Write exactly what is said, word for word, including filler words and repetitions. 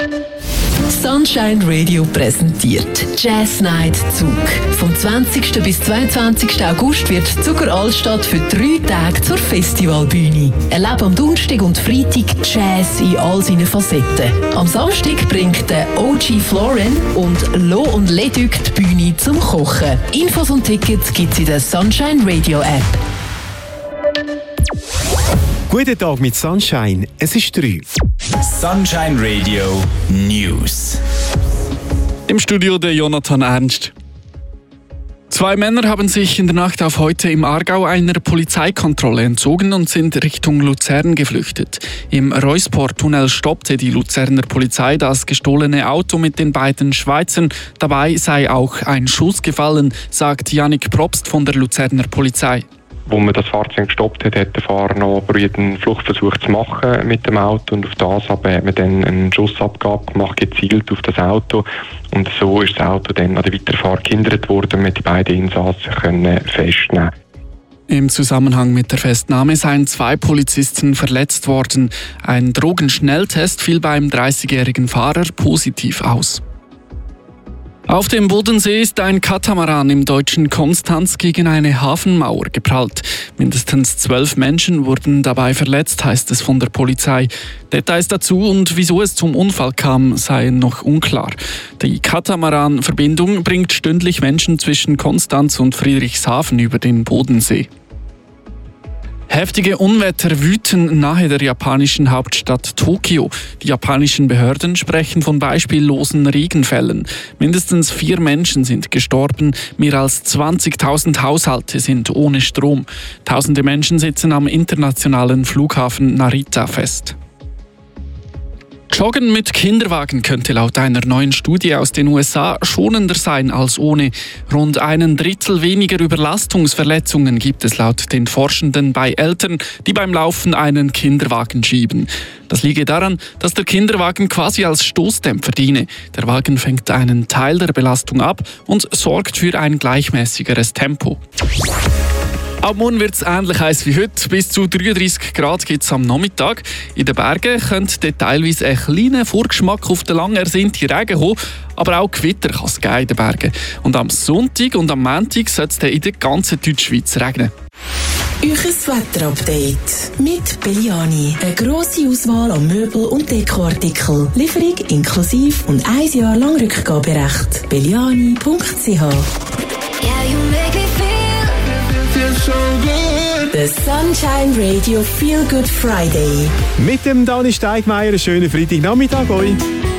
Sunshine Radio präsentiert Jazz Night Zug. Vom zwanzigsten bis zweiundzwanzigsten August wird Zuger Altstadt für drei Tage zur Festivalbühne. Erlebe am Donnerstag und Freitag Jazz in all seinen Facetten. Am Samstag bringt der O G Florin und Lo und Leduc die Bühne zum Kochen. Infos und Tickets gibt es in der Sunshine Radio App. Guten Tag mit Sunshine, es ist drei. Sunshine Radio News. Im Studio der Jonathan Ernst. Zwei Männer haben sich in der Nacht auf heute im Aargau einer Polizeikontrolle entzogen und sind Richtung Luzern geflüchtet. Im Reuspor-Tunnel stoppte die Luzerner Polizei das gestohlene Auto mit den beiden Schweizern. Dabei sei auch ein Schuss gefallen, sagt Jannik Probst von der Luzerner Polizei. Wo man das Fahrzeug gestoppt hat, hat der Fahrer noch probiert, einen Fluchtversuch zu machen mit dem Auto, und auf das aber hat man dann einen Schussabgabe gemacht, gezielt auf das Auto, und so ist das Auto dann an der Weiterfahrt gehindert worden, mit die beiden Insassen können festnehmen. Im Zusammenhang mit der Festnahme seien zwei Polizisten verletzt worden. Ein Drogenschnelltest fiel beim dreißigjährigen Fahrer positiv aus. Auf dem Bodensee ist ein Katamaran im deutschen Konstanz gegen eine Hafenmauer geprallt. Mindestens zwölf Menschen wurden dabei verletzt, heißt es von der Polizei. Details dazu und wieso es zum Unfall kam, seien noch unklar. Die Katamaran-Verbindung bringt stündlich Menschen zwischen Konstanz und Friedrichshafen über den Bodensee. Heftige Unwetter wüten nahe der japanischen Hauptstadt Tokio. Die japanischen Behörden sprechen von beispiellosen Regenfällen. Mindestens vier Menschen sind gestorben, mehr als zwanzigtausend Haushalte sind ohne Strom. Tausende Menschen sitzen am internationalen Flughafen Narita fest. Joggen mit Kinderwagen könnte laut einer neuen Studie aus den U S A schonender sein als ohne. Rund einen Drittel weniger Überlastungsverletzungen gibt es laut den Forschenden bei Eltern, die beim Laufen einen Kinderwagen schieben. Das liege daran, dass der Kinderwagen quasi als Stoßdämpfer diene. Der Wagen fängt einen Teil der Belastung ab und sorgt für ein gleichmäßigeres Tempo. Ab morgen wird es ähnlich heiß wie heute. Bis zu dreiunddreissig Grad gibt es am Nachmittag. In den Bergen könnte teilweise ein kleiner Vorgeschmack auf den lang ersehnten Regen kommen, aber auch Gewitter kann es geben in den Bergen. Und am Sonntag und am Montag soll es in der ganzen Deutschschweiz regnen. Euches Wetterupdate mit Belliani. Eine grosse Auswahl an Möbel- und Dekoartikeln. Lieferung inklusive und ein Jahr lang Rückgaberecht. belliani punkt c h. So good. The Sunshine Radio Feel Good Friday. Mit dem Dani Steigmeier einen schönen Freitagnachmittag euch.